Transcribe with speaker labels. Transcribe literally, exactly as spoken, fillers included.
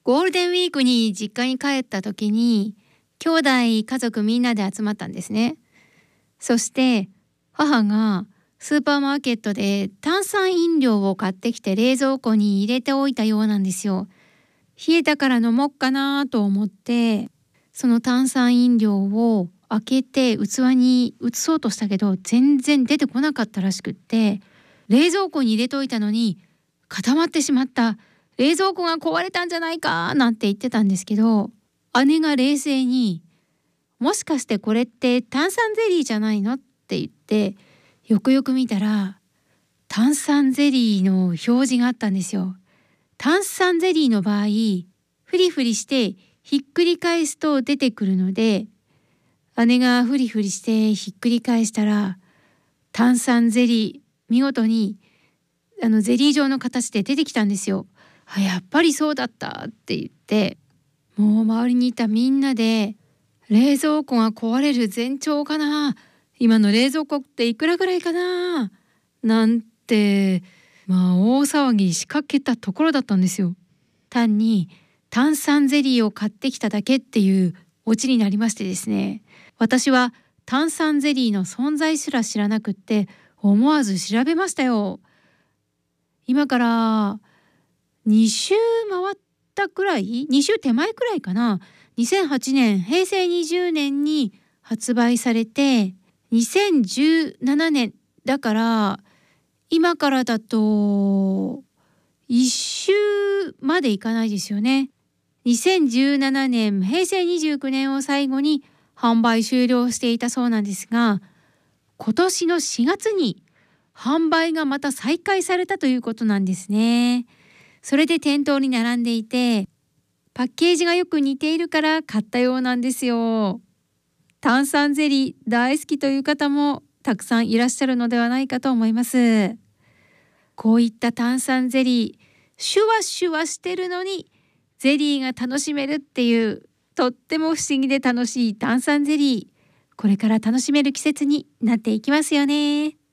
Speaker 1: ゴールデンウィークに実家に帰った時に、兄弟家族みんなで集まったんですね。そして母がスーパーマーケットで炭酸飲料を買ってきて冷蔵庫に入れておいたようなんですよ。冷えたから飲もうかなと思って、その炭酸飲料を開けて器に移そうとしたけど全然出てこなかったらしくって、冷蔵庫に入れといたのに固まってしまった、冷蔵庫が壊れたんじゃないかなんて言ってたんですけど、姉が冷静にもしかしてこれって炭酸ゼリーじゃないのって言って、よくよく見たら炭酸ゼリーの表示があったんですよ。炭酸ゼリーの場合、フリフリしてひっくり返すと出てくるので、姉がフリフリしてひっくり返したら炭酸ゼリー見事にあのゼリー状の形で出てきたんですよ。あ、やっぱりそうだったって言って、もう周りにいたみんなで、冷蔵庫が壊れる前兆かな、今の冷蔵庫っていくらぐらいかななんて、まあ大騒ぎしかけたところだったんですよ。単に炭酸ゼリーを買ってきただけっていうオチになりましてですね、私は炭酸ゼリーの存在すら知らなくって思わず調べましたよ。今からに週回ったくらい、に週手前くらいかな。にせんはちねん、へいせいにじゅうねんに発売されて、にせんじゅうななねんだから今からだといっ週までいかないですよね。にせんじゅうななねん、へいせいにじゅうきゅうねんを最後に販売終了していたそうなんですが、今年のしがつに販売がまた再開されたということなんですね。それで店頭に並んでいて、パッケージがよく似ているから買ったようなんですよ。炭酸ゼリー大好きという方もたくさんいらっしゃるのではないかと思います。こういった炭酸ゼリー、シュワシュワしてるのにゼリーが楽しめるっていう、とっても不思議で楽しい炭酸ゼリー、これから楽しめる季節になっていきますよね。